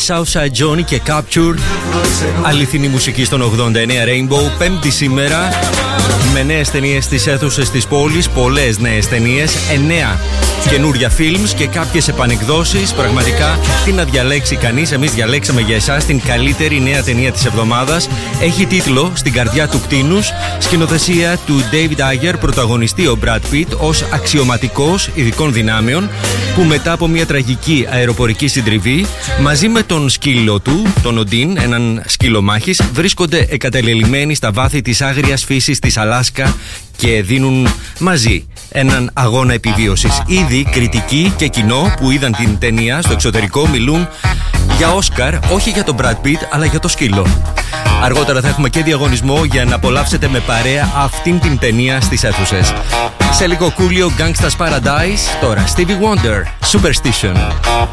Southside Johnny και Capture. Αληθινή μουσική στον 89 Rainbow. Πέμπτη σήμερα, με νέες ταινίες στις αίθουσες της πόλης. Πολλές νέες ταινίες, 9 καινούρια films και κάποιες επανεκδόσεις. Πραγματικά τι να διαλέξει κανείς. Εμείς διαλέξαμε για εσάς την καλύτερη νέα ταινία της εβδομάδας. Έχει τίτλο «Στην καρδιά του κτήνους». Σκηνοθεσία του David Ayer. Πρωταγωνιστεί ο Brad Pitt ως αξιωματικός ειδικών δυνάμεων που μετά από μια τραγική αεροπορική συντριβή, μαζί με τον σκύλο του, τον Οντίν, έναν σκύλο μάχης, βρίσκονται εγκαταλελειμμένοι στα βάθη της άγριας φύσης της Αλάσκα και δίνουν μαζί έναν αγώνα επιβίωσης. Ήδη κριτικοί και κοινό που είδαν την ταινία στο εξωτερικό μιλούν για Όσκαρ, όχι για τον Brad Pitt αλλά για το σκύλο. Αργότερα θα έχουμε και διαγωνισμό για να απολαύσετε με παρέα αυτήν την ταινία στις αίθουσες. Σε λίγο Coolio, Gangsta's Paradise. Τώρα Stevie Wonder, Superstition.